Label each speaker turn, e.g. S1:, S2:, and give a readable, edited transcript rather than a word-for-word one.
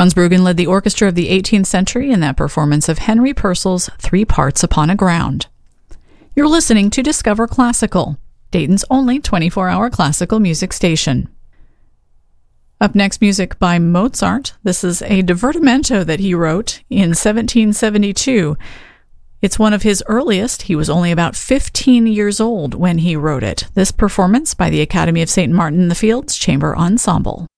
S1: Franz Bruggen led the orchestra of the 18th century in that performance of Henry Purcell's Three Parts Upon a Ground. You're listening to Discover Classical, Dayton's only 24-hour classical music station. Up next, music by Mozart. This is a divertimento that he wrote in 1772. It's one of his earliest. He was only about 15 years old when he wrote it. This performance by the Academy of St. Martin in the Fields Chamber Ensemble.